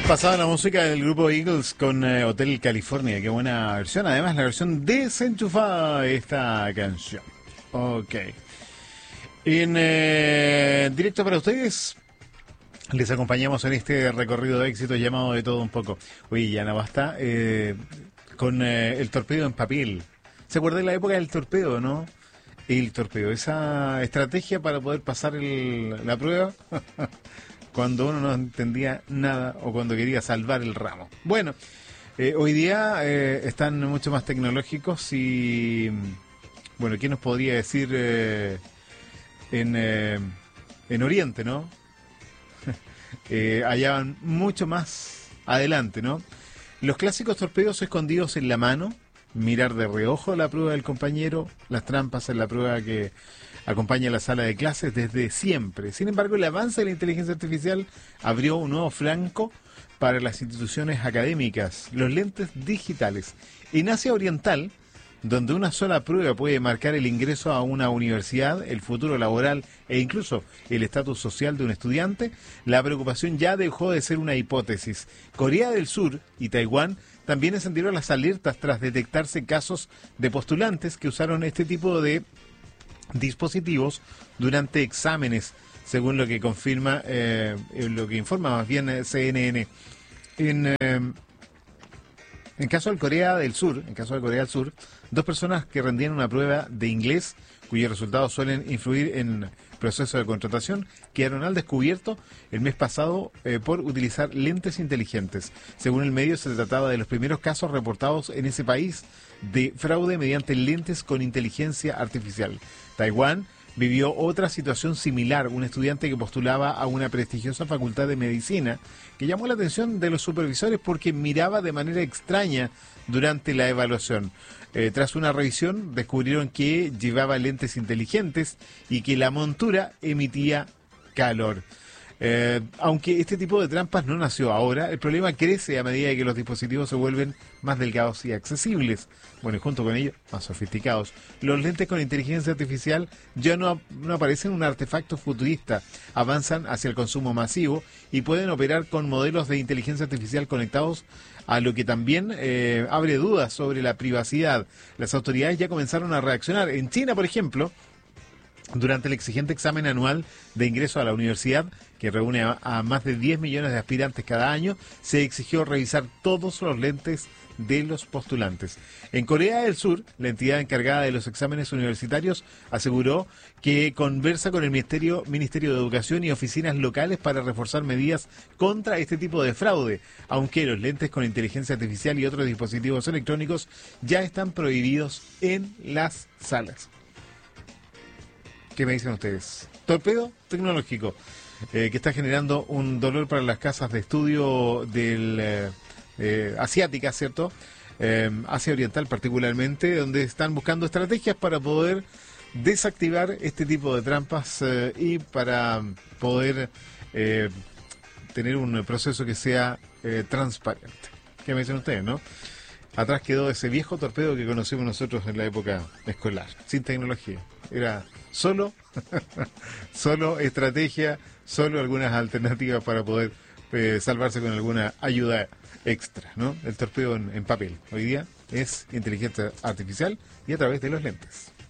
Pasaba la música del grupo Eagles con Hotel California. Qué buena versión. Además, la versión desenchufada de esta canción. Ok. En directo para ustedes, les acompañamos en este recorrido de éxito llamado De Todo Un Poco. Oye, ya no basta con el torpedo en papel. ¿Se acuerda de la época del torpedo, no? El torpedo, esa estrategia para poder pasar la prueba cuando uno no entendía nada o cuando quería salvar el ramo. Bueno, hoy día están mucho más tecnológicos y, bueno, ¿quién nos podría decir en Oriente, no? Allá van mucho más adelante, ¿no? Los clásicos torpedos escondidos en la mano, mirar de reojo la prueba del compañero, las trampas en la prueba que acompaña la sala de clases desde siempre. Sin embargo, el avance de la inteligencia artificial abrió un nuevo flanco para las instituciones académicas, los lentes digitales. En Asia Oriental, donde una sola prueba puede marcar el ingreso a una universidad, el futuro laboral e incluso el estatus social de un estudiante, la preocupación ya dejó de ser una hipótesis. Corea del Sur y Taiwán también encendieron las alertas tras detectarse casos de postulantes que usaron este tipo de dispositivos durante exámenes, según lo que confirma, lo que informa más bien CNN. En caso de Corea del Sur, dos personas que rendían una prueba de inglés, cuyos resultados suelen influir en proceso de contratación, quedaron al descubierto el mes pasado por utilizar lentes inteligentes. Según el medio, se trataba de los primeros casos reportados en ese país de fraude mediante lentes con inteligencia artificial. Taiwán vivió otra situación similar, un estudiante que postulaba a una prestigiosa facultad de medicina, que llamó la atención de los supervisores porque miraba de manera extraña durante la evaluación. Tras una revisión, descubrieron que llevaba lentes inteligentes y que la montura emitía calor. Aunque este tipo de trampas no nació ahora, el problema crece a medida que los dispositivos se vuelven más delgados y accesibles. Bueno, y junto con ello, más sofisticados. Los lentes con inteligencia artificial ya no aparecen un artefacto futurista, avanzan hacia el consumo masivo y pueden operar con modelos de inteligencia artificial conectados, a lo que también abre dudas sobre la privacidad. Las autoridades ya comenzaron a reaccionar. En China, por ejemplo, durante el exigente examen anual de ingreso a la universidad, que reúne a más de 10 millones de aspirantes cada año, se exigió revisar todos los lentes de los postulantes. En Corea del Sur, la entidad encargada de los exámenes universitarios aseguró que conversa con el Ministerio de Educación y oficinas locales para reforzar medidas contra este tipo de fraude, aunque los lentes con inteligencia artificial y otros dispositivos electrónicos ya están prohibidos en las salas. ¿Qué me dicen ustedes? Torpedo tecnológico que está generando un dolor para las casas de estudio asiáticas, ¿cierto? Asia Oriental particularmente, donde están buscando estrategias para poder desactivar este tipo de trampas y para poder tener un proceso que sea transparente. ¿Qué me dicen ustedes, no? Atrás quedó ese viejo torpedo que conocimos nosotros en la época escolar, sin tecnología. Era solo estrategia, solo algunas alternativas para poder salvarse con alguna ayuda extra, ¿no? El torpedo en papel. Hoy día es inteligencia artificial y a través de los lentes.